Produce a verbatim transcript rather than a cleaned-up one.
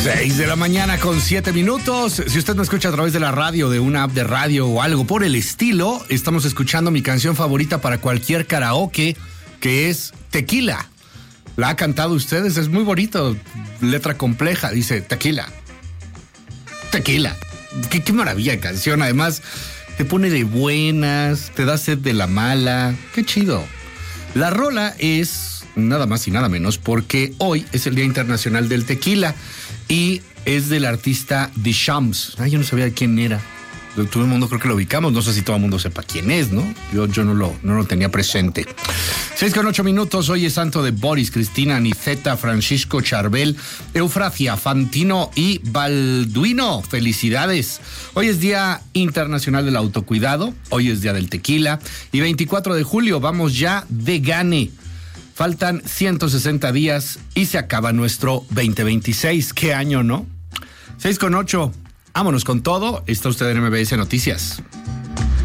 seis de la mañana con siete minutos. Si usted me escucha a través de la radio, de una app de radio o algo por el estilo, estamos escuchando mi canción favorita para cualquier karaoke, que es Tequila. La ha cantado ustedes, es muy bonito. Letra compleja, dice Tequila. Tequila. Qué, qué maravilla de canción. Además, te pone de buenas, te da sed de la mala. Qué chido. La rola es nada más y nada menos porque hoy es el Día Internacional del Tequila y es del artista Deschamps. Ay, yo no sabía quién era. Todo el mundo creo que lo ubicamos. No sé si todo el mundo sepa quién es, ¿no? Yo, yo no, lo, no lo tenía presente. seis con ocho minutos. Hoy es santo de Boris, Cristina, Niceta, Francisco, Charbel, Eufrasia, Fantino y Balduino. Felicidades. Hoy es Día Internacional del Autocuidado. Hoy es Día del Tequila. Y veinticuatro de julio vamos ya de gane. Faltan ciento sesenta días y se acaba nuestro veinte veintiséis. ¿Qué año, no? seis con ocho. Vámonos con todo. Está usted en M B S Noticias.